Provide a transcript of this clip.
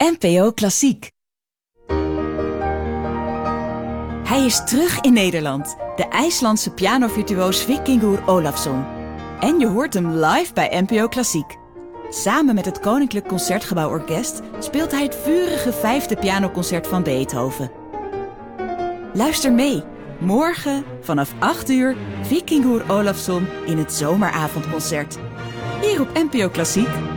NPO Klassiek. Hij is terug in Nederland, de IJslandse pianovirtuoos Vikingur Ólafsson. En je hoort hem live bij NPO Klassiek. Samen met het Koninklijk Concertgebouworkest speelt hij het vurige 5e pianoconcert van Beethoven. Luister mee, morgen vanaf 8 uur Vikingur Ólafsson in het zomeravondconcert. Hier op NPO Klassiek.